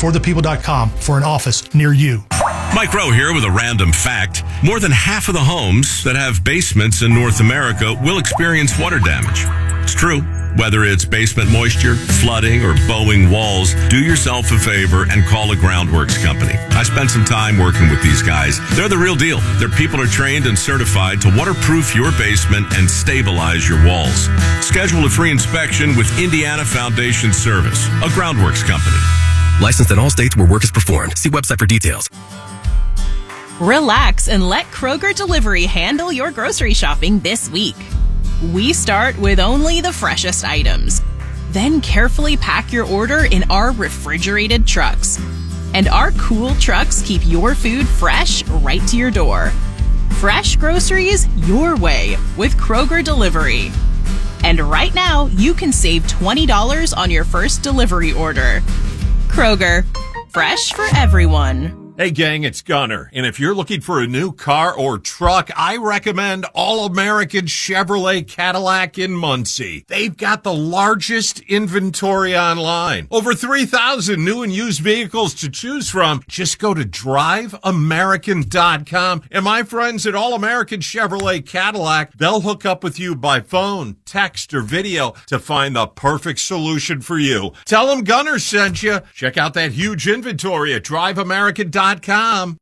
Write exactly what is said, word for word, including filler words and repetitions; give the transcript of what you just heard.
for the people dot com for an office near you. Mike Rowe here with a random fact. More than half of the homes that have basements in North America will experience water damage. It's true. Whether it's basement moisture, flooding, or bowing walls, do yourself a favor and call a Groundworks company. I spent some time working with these guys. They're the real deal. Their people are trained and certified to waterproof your basement and stabilize your walls. Schedule a free inspection with Indiana Foundation Service, a Groundworks company. Licensed in all states where work is performed. See website for details. Relax and let Kroger Delivery handle your grocery shopping this week. We start with only the freshest items. Then carefully pack your order in our refrigerated trucks. And our cool trucks keep your food fresh right to your door. Fresh groceries your way with Kroger Delivery. And right now, you can save twenty dollars on your first delivery order. Kroger, fresh for everyone. Hey gang, it's Gunner, and if you're looking for a new car or truck, I recommend All-American Chevrolet Cadillac in Muncie. They've got the largest inventory online. Over three thousand new and used vehicles to choose from. Just go to drive american dot com, and my friends at All-American Chevrolet Cadillac, they'll hook up with you by phone, text, or video to find the perfect solution for you. Tell them Gunner sent you. Check out that huge inventory at drive american dot com.